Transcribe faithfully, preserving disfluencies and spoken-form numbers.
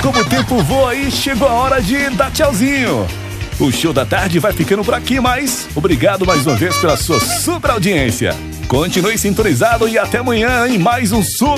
como o tempo voa e chegou a hora de dar tchauzinho. O Show da Tarde vai ficando por aqui, mas obrigado mais uma vez pela sua super audiência. Continue sintonizado e até amanhã em mais um Super